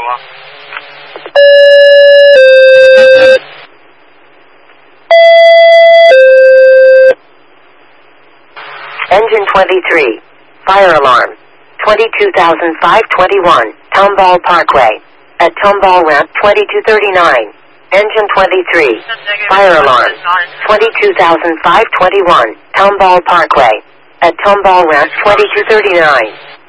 Engine 23. Fire alarm. 22,521. Tomball Parkway. At Tomball Ramp 2239. Engine 23. Fire alarm. 22,521. Tomball Parkway. At Tomball Ramp 2239.